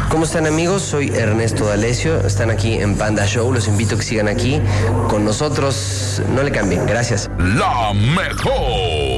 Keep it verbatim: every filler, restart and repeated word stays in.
¿Cómo están, amigos? Soy Ernesto D'Alessio. Están aquí en Panda Show. Los invito a que sigan aquí con nosotros. No le cambien. Gracias. La mejor.